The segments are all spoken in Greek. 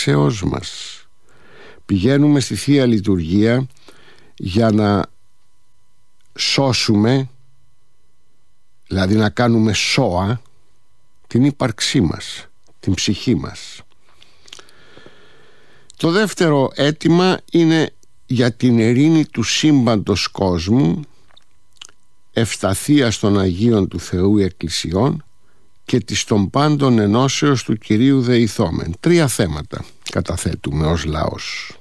υπάρξεώς μας. Πηγαίνουμε στη Θεία Λειτουργία για να σώσουμε, δηλαδή να κάνουμε σώα, την ύπαρξή μας, την ψυχή μας. Το δεύτερο αίτημα είναι για την ειρήνη του σύμπαντος κόσμου, ευσταθίας των Αγίων του Θεού Εκκλησιών και της των πάντων ενώσεως του Κυρίου δεηθόμεν. 3 θέματα καταθέτουμε ως λαός.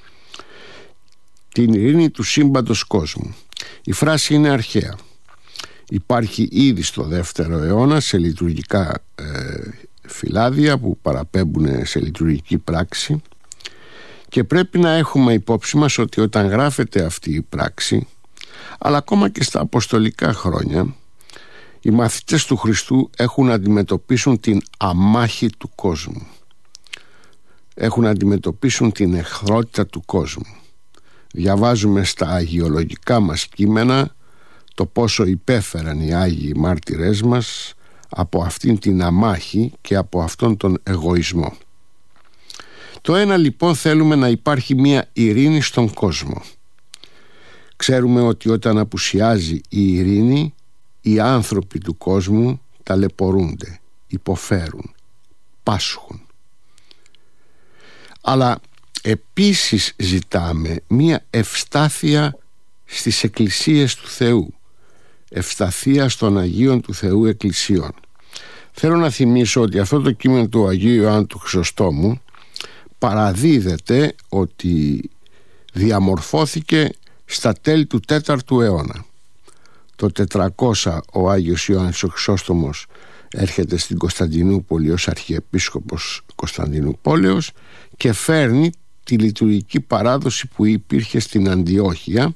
Την ειρήνη του σύμπαντος κόσμου. Η φράση είναι αρχαία. Υπάρχει ήδη στο 2ο αιώνα σε λειτουργικά φυλάδια που παραπέμπουν σε λειτουργική πράξη, και πρέπει να έχουμε υπόψη μας ότι όταν γράφεται αυτή η πράξη, αλλά ακόμα και στα αποστολικά χρόνια, οι μαθητές του Χριστού έχουν να αντιμετωπίσουν την αμάχη του κόσμου, έχουν να αντιμετωπίσουν την εχθρότητα του κόσμου. Διαβάζουμε στα αγιολογικά μας κείμενα το πόσο υπέφεραν οι Άγιοι μάρτυρές μας από αυτήν την αμάχη και από αυτόν τον εγωισμό. Το ένα λοιπόν, θέλουμε να υπάρχει μια ειρήνη στον κόσμο. Ξέρουμε ότι όταν απουσιάζει η ειρήνη, οι άνθρωποι του κόσμου ταλαιπωρούνται, υποφέρουν, πάσχουν. Αλλά επίσης ζητάμε μια ευστάθεια στις εκκλησίες του Θεού, ευσταθία των Αγίων του Θεού Εκκλησιών. Θέλω να θυμίσω ότι αυτό το κείμενο του Αγίου Ιωάννου του Χρυσοστόμου παραδίδεται ότι διαμορφώθηκε στα τέλη του 4ου αιώνα. Το 400 ο Άγιος Ιωάννης ο Χρυσόστομος έρχεται στην Κωνσταντινούπολη ως Αρχιεπίσκοπος Κωνσταντινούπολεως και φέρνει τη λειτουργική παράδοση που υπήρχε στην Αντιόχεια,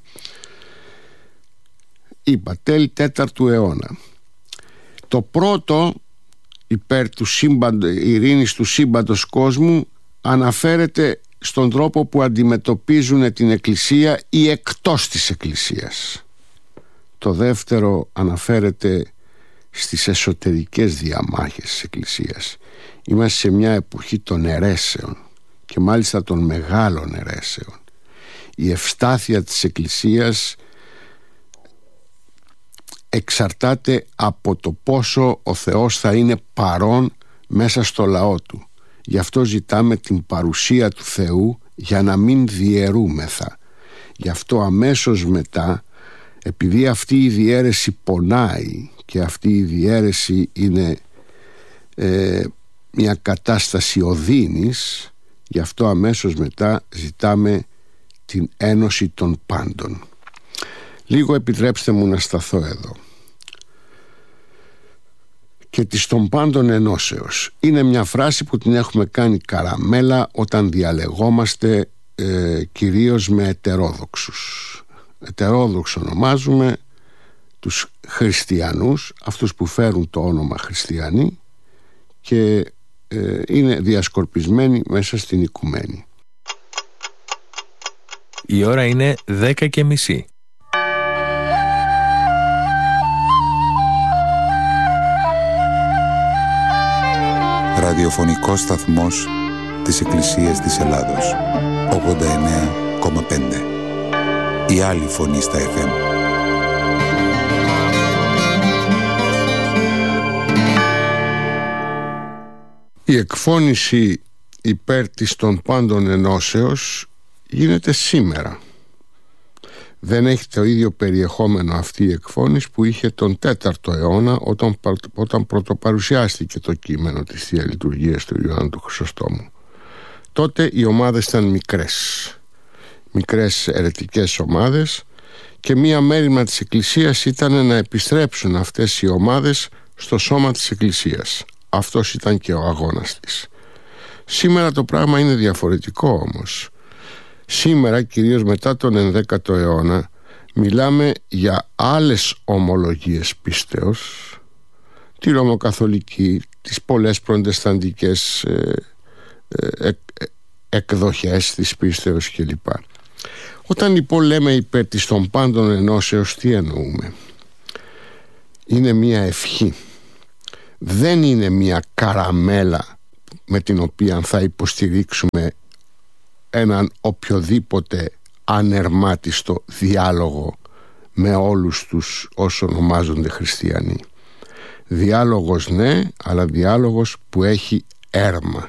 είπα τέλη 4ου αιώνα. Το πρώτο υπέρ του ειρήνης του σύμπαντος κόσμου αναφέρεται στον τρόπο που αντιμετωπίζουν την Εκκλησία ή εκτός της Εκκλησίας. Το δεύτερο αναφέρεται στις εσωτερικές διαμάχες της Εκκλησίας. Είμαστε σε μια εποχή των αιρέσεων και μάλιστα των μεγάλων αιρέσεων. Η ευστάθεια της Εκκλησίας εξαρτάται από το πόσο ο Θεός θα είναι παρόν μέσα στο λαό του. Γι' αυτό ζητάμε την παρουσία του Θεού για να μην διαιρούμεθα. Γι' αυτό αμέσως μετά, επειδή αυτή η διαίρεση πονάει και αυτή η διαίρεση είναι μια κατάσταση οδύνης, γι' αυτό αμέσως μετά ζητάμε την ένωση των πάντων. Λίγο επιτρέψτε μου να σταθώ εδώ. Και της των πάντων ενώσεως είναι μια φράση που την έχουμε κάνει καραμέλα όταν διαλεγόμαστε κυρίως με ετερόδοξους. Ετερόδοξους ονομάζουμε τους χριστιανούς, αυτούς που φέρουν το όνομα χριστιανοί και είναι διασκορπισμένοι μέσα στην οικουμένη. Η ώρα είναι 10:30. Ραδιοφωνικός σταθμός της Εκκλησίας της Ελλάδος 89,5. Η άλλη φωνή στα FM. Η εκφώνηση υπέρ της των πάντων ενώσεως γίνεται σήμερα. Δεν έχει το ίδιο περιεχόμενο αυτή η εκφώνηση που είχε τον 4ο αιώνα όταν πρωτοπαρουσιάστηκε το κείμενο της Θείας Λειτουργίας του Ιωάννου του Χρυσοστόμου. Τότε οι ομάδες ήταν μικρές αιρετικές ομάδες και μία μέριμνα της Εκκλησίας ήταν να επιστρέψουν αυτές οι ομάδες στο σώμα της Εκκλησίας. Αυτός ήταν και ο αγώνας της. Σήμερα το πράγμα είναι διαφορετικό όμως. Σήμερα, κυρίως μετά τον 11ο αιώνα, μιλάμε για άλλες ομολογίες πίστεως, τη ρωμοκαθολική, τις πολλές προτεσταντικές εκδοχές της πίστεως κλπ. Όταν λοιπόν λέμε υπέρ της των πάντων ενώσεως, τι εννοούμε? Είναι μια ευχή. Δεν είναι μια καραμέλα με την οποία θα υποστηρίξουμε έναν οποιοδήποτε ανερμάτιστο διάλογο με όλους τους όσοι ονομάζονται χριστιανοί. Διάλογος ναι, αλλά διάλογος που έχει έρμα.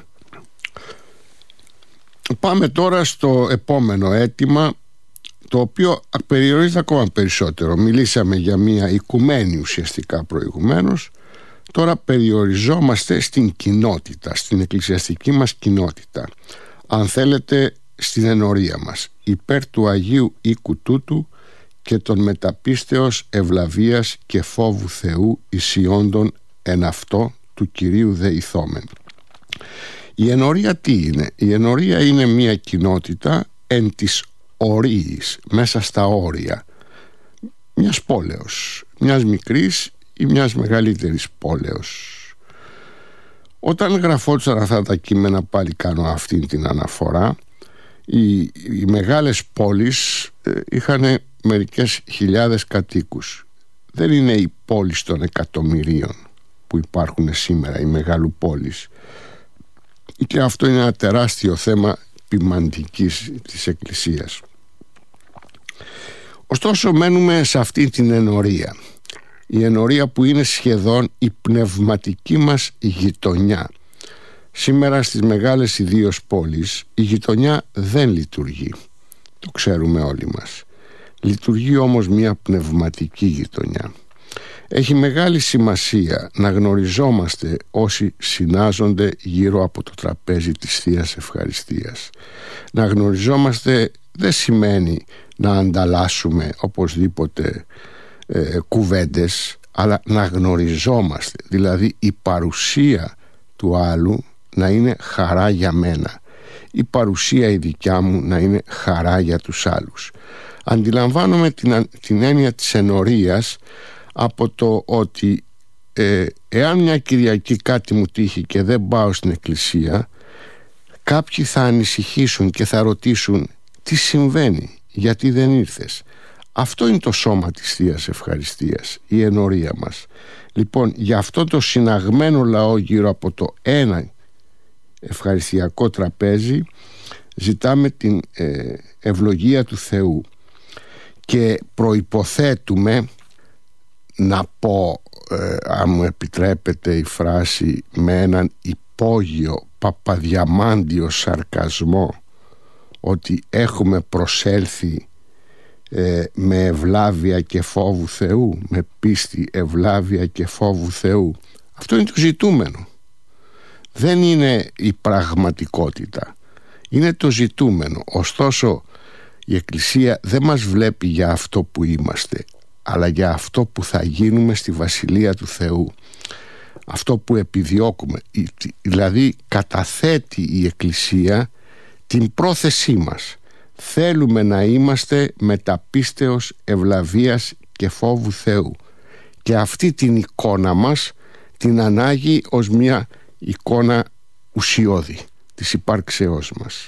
Πάμε τώρα στο επόμενο αίτημα, το οποίο περιορίζεται ακόμα περισσότερο. Μιλήσαμε για μια οικουμένη ουσιαστικά προηγουμένως. Τώρα περιοριζόμαστε στην κοινότητα, στην εκκλησιαστική μας κοινότητα. Αν θέλετε, στην ενορία μας, υπέρ του Αγίου οίκου τούτου και των μεταπίστεως ευλαβίας και φόβου Θεού εισιόντων εν αυτό του Κυρίου δεηθόμεν. Η ενορία τι είναι? Η ενορία είναι μια κοινότητα εν της ορίης, μέσα στα όρια μιας πόλεως, μιας μικρής ή μιας μεγαλύτερης πόλεως. Όταν γραφόντουσαν αυτά τα κείμενα, πάλι κάνω αυτή την αναφορά, οι μεγάλες πόλεις είχαν μερικές χιλιάδες κατοίκους. Δεν είναι οι πόλεις των εκατομμυρίων που υπάρχουν σήμερα, οι μεγαλοπόλεις. Και αυτό είναι ένα τεράστιο θέμα ποιμαντικής της Εκκλησίας. Ωστόσο μένουμε σε αυτή την ενορία. Η ενορία που είναι σχεδόν η πνευματική μας γειτονιά. Σήμερα στις μεγάλες ιδίως πόλεις η γειτονιά δεν λειτουργεί. Το ξέρουμε όλοι μας. Λειτουργεί όμως μια πνευματική γειτονιά. Έχει μεγάλη σημασία να γνωριζόμαστε όσοι συνάζονται γύρω από το τραπέζι της Θείας Ευχαριστίας. Να γνωριζόμαστε δεν σημαίνει να ανταλλάσσουμε οπωσδήποτε κουβέντες, αλλά να γνωριζόμαστε, δηλαδή η παρουσία του άλλου να είναι χαρά για μένα, η παρουσία η δικιά μου να είναι χαρά για τους άλλους. Αντιλαμβάνομαι την έννοια της ενορίας από το ότι εάν μια Κυριακή κάτι μου τύχει και δεν πάω στην εκκλησία, κάποιοι θα ανησυχήσουν και θα ρωτήσουν τι συμβαίνει, γιατί δεν ήρθες. Αυτό είναι το σώμα της Θείας Ευχαριστίας, η ενορία μας. Λοιπόν, για αυτό το συναγμένο λαό γύρω από το ένα ευχαριστιακό τραπέζι ζητάμε την ευλογία του Θεού και προϋποθέτουμε, να πω αν μου επιτρέπετε η φράση με έναν υπόγειο παπαδιαμάντιο σαρκασμό, ότι έχουμε προσέλθει με ευλάβεια και φόβου Θεού, με πίστη, ευλάβεια και φόβου Θεού. Αυτό είναι το ζητούμενο. Δεν είναι η πραγματικότητα, είναι το ζητούμενο. Ωστόσο η Εκκλησία δεν μας βλέπει για αυτό που είμαστε, αλλά για αυτό που θα γίνουμε στη Βασιλεία του Θεού, αυτό που επιδιώκουμε. Δηλαδή καταθέτει η Εκκλησία την πρόθεσή μας. Θέλουμε να είμαστε μεταπίστεως ευλαβίας και φόβου Θεού, και αυτή την εικόνα μας την ανάγει ως μια εικόνα ουσιώδη της υπάρξεώς μας.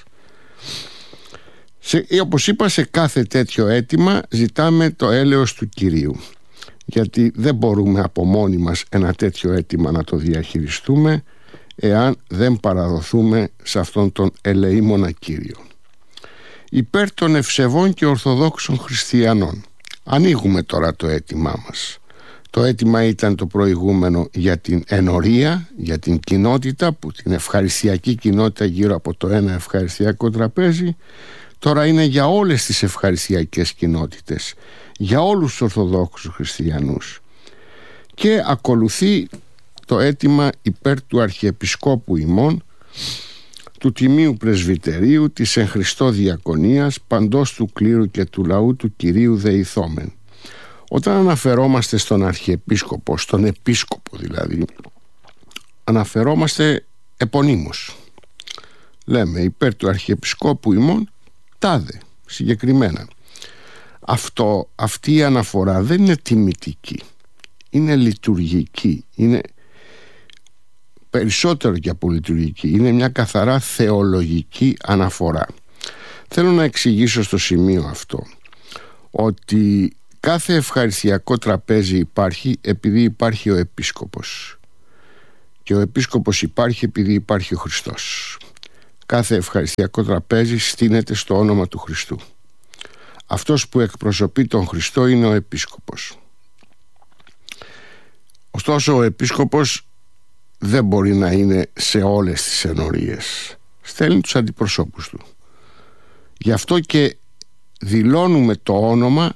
Όπως είπα, σε κάθε τέτοιο αίτημα ζητάμε το έλεος του Κυρίου, γιατί δεν μπορούμε από μόνοι μας ένα τέτοιο αίτημα να το διαχειριστούμε εάν δεν παραδοθούμε σε αυτόν τον ελεήμονα Κύριο. Υπέρ των ευσεβών και ορθοδόξων χριστιανών. Ανοίγουμε τώρα το αίτημά μας. Το αίτημα ήταν το προηγούμενο για την ενορία, για την κοινότητα, που την ευχαριστιακή κοινότητα γύρω από το ένα ευχαριστιακό τραπέζι. Τώρα είναι για όλες τις ευχαριστιακές κοινότητες, για όλους τους ορθοδόξους χριστιανούς. Και ακολουθεί το αίτημα υπέρ του Αρχιεπισκόπου ημών, του Τιμίου Πρεσβυτερίου, της εν Χριστώ Διακονίας, παντός του κλήρου και του λαού του Κυρίου δεηθόμεν. Όταν αναφερόμαστε στον Αρχιεπίσκοπο, στον Επίσκοπο δηλαδή, αναφερόμαστε επωνύμως. Λέμε υπέρ του Αρχιεπισκόπου ημών τάδε, συγκεκριμένα. Αυτή η αναφορά δεν είναι τιμητική, είναι λειτουργική, είναι περισσότερο και από λειτουργική, είναι μια καθαρά θεολογική αναφορά. Θέλω να εξηγήσω στο σημείο αυτό ότι κάθε ευχαριστιακό τραπέζι υπάρχει επειδή υπάρχει ο Επίσκοπος, και ο επίσκοπος υπάρχει επειδή υπάρχει ο Χριστός. Κάθε ευχαριστιακό τραπέζι στείνεται στο όνομα του Χριστού. Αυτός που εκπροσωπεί τον Χριστό είναι ο επίσκοπος. Ωστόσο ο επίσκοπος δεν μπορεί να είναι σε όλες τις ενορίες. Στέλνει τους αντιπροσώπους του. Γι' αυτό και δηλώνουμε το όνομα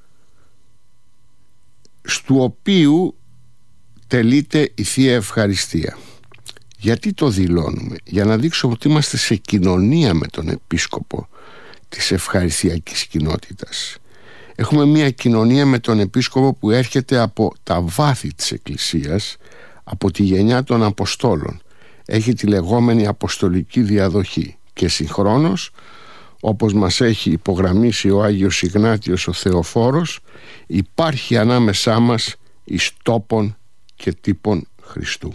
στου οποίου τελείται η Θεία Ευχαριστία. Γιατί το δηλώνουμε? Για να δείξουμε ότι είμαστε σε κοινωνία με τον επίσκοπο της ευχαριστιακής κοινότητας. Έχουμε μια κοινωνία με τον επίσκοπο που έρχεται από τα βάθη της Εκκλησίας, από τη γενιά των Αποστόλων. Έχει τη λεγόμενη αποστολική διαδοχή και συγχρόνως, όπως μας έχει υπογραμμίσει ο Άγιος Ιγνάτιος ο Θεοφόρος, υπάρχει ανάμεσά μας εις τόπον και τύπον Χριστού.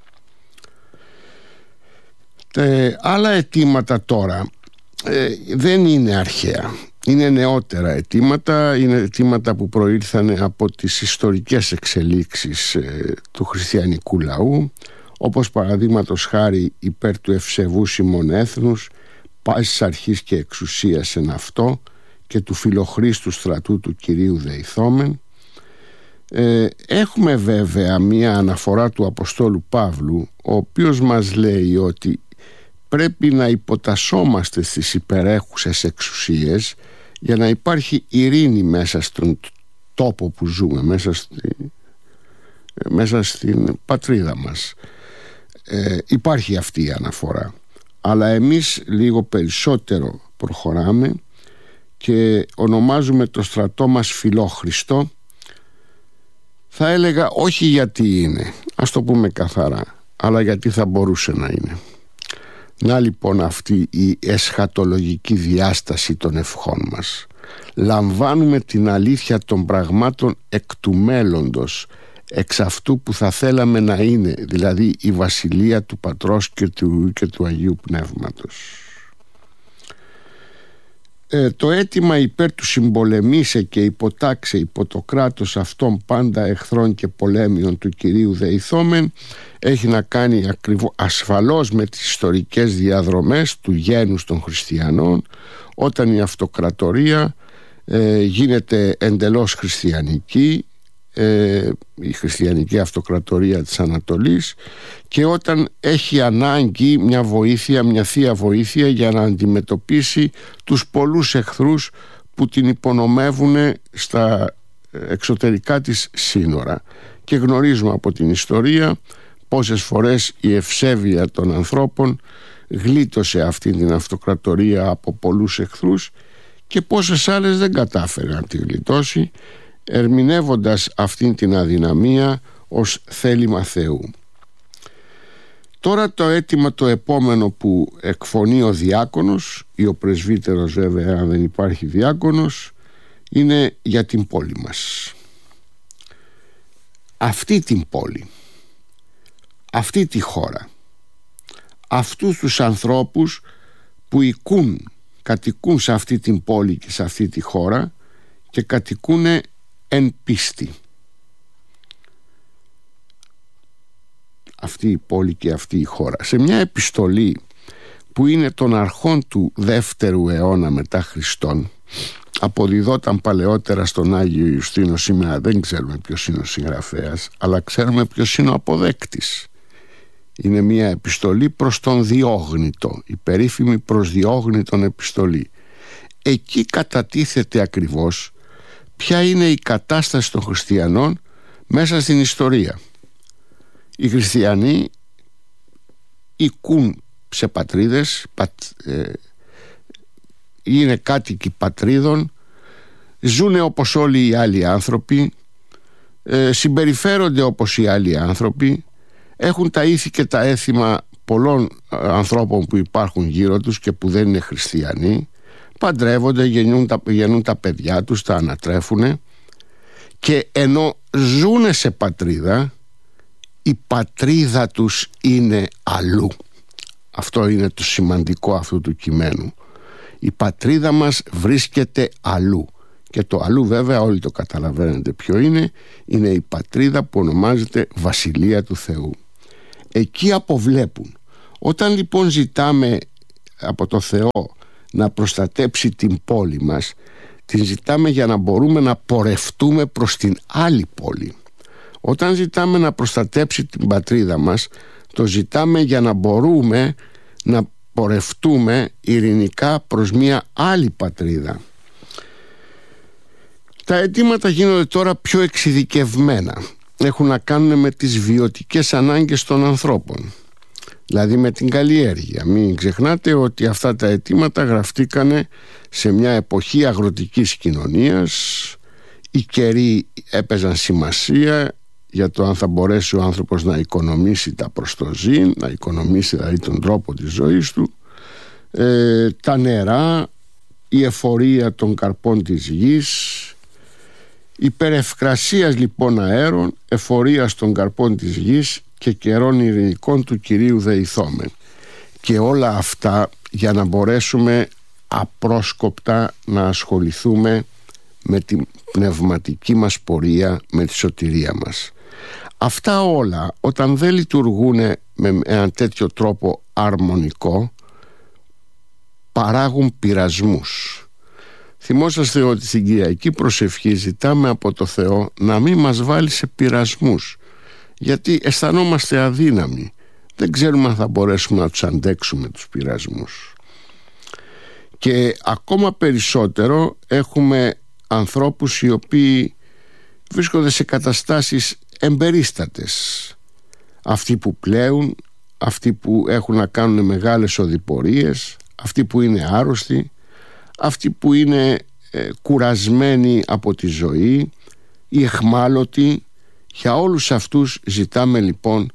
Άλλα αιτήματα τώρα δεν είναι αρχαία. Είναι νεότερα αιτήματα, είναι αιτήματα που προήλθαν από τις ιστορικές εξελίξεις του χριστιανικού λαού, όπως παραδείγματος χάρη υπέρ του ευσεβούς ημών έθνους, πάσης αρχής και εξουσίας εν αυτό και του φιλοχρήστου στρατού του Κυρίου δεηθόμεν. Έχουμε βέβαια μία αναφορά του Αποστόλου Παύλου, ο οποίος μας λέει ότι πρέπει να υποτασσόμαστε στις υπερέχουσες εξουσίες για να υπάρχει ειρήνη μέσα στον τόπο που ζούμε, μέσα στην πατρίδα μας. Υπάρχει αυτή η αναφορά, αλλά εμείς λίγο περισσότερο προχωράμε και ονομάζουμε το στρατό μας Φιλόχριστο. Θα έλεγα όχι γιατί είναι, ας το πούμε καθαρά, αλλά γιατί θα μπορούσε να είναι. Να λοιπόν αυτή η εσχατολογική διάσταση των ευχών μας. Λαμβάνουμε την αλήθεια των πραγμάτων εκ του μέλλοντος, εξ αυτού που θα θέλαμε να είναι, δηλαδή η βασιλεία του Πατρός και του Αγίου Πνεύματος. Το αίτημα υπέρ του συμπολεμήσε και υποτάξε υπό το κράτος αυτών πάντα εχθρών και πολέμιων του Κυρίου δεηθόμεν έχει να κάνει ασφαλώς με τις ιστορικές διαδρομές του γένους των χριστιανών, όταν η αυτοκρατορία γίνεται εντελώς χριστιανική, η χριστιανική αυτοκρατορία της Ανατολής, και όταν έχει ανάγκη μια βοήθεια, μια θεία βοήθεια για να αντιμετωπίσει τους πολλούς εχθρούς που την υπονομεύουν στα εξωτερικά της σύνορα. Και γνωρίζουμε από την ιστορία πόσες φορές η ευσέβεια των ανθρώπων γλίτωσε αυτή την αυτοκρατορία από πολλούς εχθρούς και πόσες άλλες δεν κατάφερε να τη γλιτώσει, ερμηνεύοντας αυτήν την αδυναμία ως θέλημα Θεού. Τώρα το αίτημα το επόμενο που εκφωνεί ο διάκονος ή ο πρεσβύτερος, βέβαια αν δεν υπάρχει διάκονος, είναι για την πόλη μας. Αυτή την πόλη, αυτή τη χώρα, αυτούς τους ανθρώπους που κατοικούν σε αυτή την πόλη και σε αυτή τη χώρα και κατοικούν εν πίστη. Αυτή η πόλη και αυτή η χώρα. Σε μια επιστολή που είναι των αρχών του 2ου αιώνα μετά Χριστόν, αποδιδόταν παλαιότερα στον Άγιο Ιουστίνο. Σήμερα δεν ξέρουμε ποιος είναι ο συγγραφέας, αλλά ξέρουμε ποιος είναι ο αποδέκτης. Είναι μια επιστολή προς τον Διόγνητο, η περίφημη προς Διόγνητον επιστολή. Εκεί κατατίθεται ακριβώς ποια είναι η κατάσταση των χριστιανών μέσα στην ιστορία. Οι χριστιανοί οικούν σε πατρίδες, είναι κάτοικοι πατρίδων, ζουνε όπως όλοι οι άλλοι άνθρωποι, συμπεριφέρονται όπως οι άλλοι άνθρωποι, έχουν τα ήθη και τα έθιμα πολλών ανθρώπων που υπάρχουν γύρω τους και που δεν είναι χριστιανοί, παντρεύονται, γεννούν τα παιδιά τους, τα ανατρέφουνε, και ενώ ζουνε σε πατρίδα, η πατρίδα τους είναι αλλού. Αυτό είναι το σημαντικό αυτού του κειμένου. Η πατρίδα μας βρίσκεται αλλού. Και το αλλού βέβαια όλοι το καταλαβαίνετε ποιο είναι. Είναι η πατρίδα που ονομάζεται Βασιλεία του Θεού. εκεί αποβλέπουν. Όταν λοιπόν ζητάμε από το Θεό να προστατέψει την πόλη μας, την ζητάμε για να μπορούμε να πορευτούμε προς την άλλη πόλη. Όταν ζητάμε να προστατέψει την πατρίδα μας, το ζητάμε για να μπορούμε να πορευτούμε ειρηνικά προς μια άλλη πατρίδα. Τα αιτήματα γίνονται τώρα πιο εξειδικευμένα. Έχουν να κάνουν με τις βιωτικές ανάγκες των ανθρώπων, δηλαδή με την καλλιέργεια. Μην ξεχνάτε ότι αυτά τα αιτήματα γραφτήκανε σε μια εποχή αγροτικής κοινωνίας. Οι καιροί έπαιζαν σημασία για το αν θα μπορέσει ο άνθρωπος να οικονομήσει τα προστοζήν, να οικονομήσει δηλαδή τον τρόπο της ζωής του, τα νερά, η εφορία των καρπών της γης, υπερευκρασίας λοιπόν αέρων, εφορίας των καρπών της γης και καιρών ειρηνικών του Κυρίου δεηθόμεν. Και όλα αυτά για να μπορέσουμε απρόσκοπτα να ασχοληθούμε με την πνευματική μας πορεία, με τη σωτηρία μας. Αυτά όλα όταν δεν λειτουργούν με έναν τέτοιο τρόπο αρμονικό, παράγουν πειρασμούς. Θυμόσαστε ότι στην Κυριακή προσευχή ζητάμε από το Θεό να μην μας βάλει σε πειρασμούς, γιατί αισθανόμαστε αδύναμοι. Δεν ξέρουμε αν θα μπορέσουμε να τους αντέξουμε τους πειρασμούς. Και ακόμα περισσότερο έχουμε ανθρώπους οι οποίοι βρίσκονται σε καταστάσεις εμπερίστατες. Αυτοί που πλέουν, αυτοί που έχουν να κάνουν μεγάλες οδηπορίες, αυτοί που είναι άρρωστοι, αυτοί που είναι κουρασμένοι από τη ζωή, οι εχμάλωτοι. Για όλους αυτούς ζητάμε λοιπόν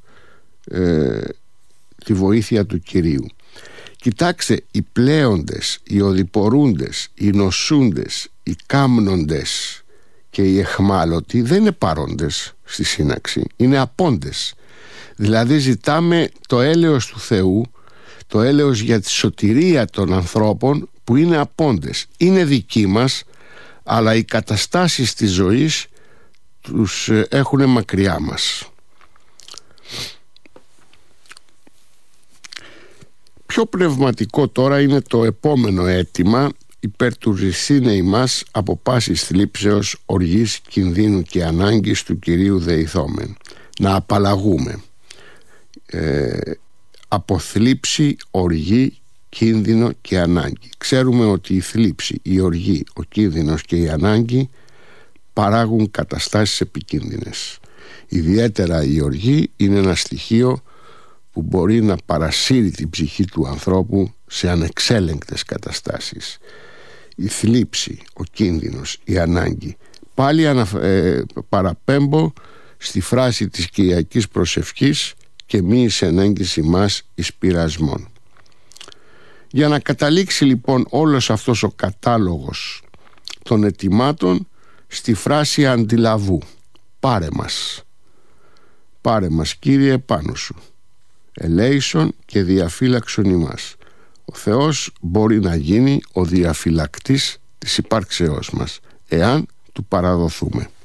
τη βοήθεια του Κυρίου. Κοιτάξτε, οι πλέοντες, οι οδηπορούντες, οι νοσούντες, οι κάμνοντες και οι εχμάλωτοι δεν είναι παρόντες στη σύναξη, είναι απόντες. Δηλαδή ζητάμε το έλεος του Θεού, το έλεος για τη σωτηρία των ανθρώπων που είναι απόντες. Είναι δικοί μας, αλλά οι καταστάσεις της ζωής τους έχουν μακριά μας. Πιο πνευματικό τώρα είναι το επόμενο αίτημα: υπέρ του ρησίνεϊ μας από πάσης θλίψεως, οργής, κινδύνου και ανάγκης του Κυρίου δεηθόμεν. Να απαλλαγούμε από θλίψη, οργή, κίνδυνο και ανάγκη. Ξέρουμε ότι η θλίψη, η οργή, ο κίνδυνος και η ανάγκη παράγουν καταστάσεις επικίνδυνες. Ιδιαίτερα η οργή είναι ένα στοιχείο που μπορεί να παρασύρει την ψυχή του ανθρώπου σε ανεξέλεγκτες καταστάσεις. Η θλίψη, ο κίνδυνος, η ανάγκη. Πάλι παραπέμπω στη φράση της Κυριακής προσευχής «και μη εις ενέγγιση μας εις πειρασμών». Για να καταλήξει λοιπόν όλος αυτός ο κατάλογος των αιτημάτων στη φράση αντιλαβού: πάρε μας, πάρε μας Κύριε πάνω σου, ελέησον και διαφύλαξον ημάς. Ο Θεός μπορεί να γίνει ο διαφυλακτής της υπάρξεώς μας, εάν του παραδοθούμε.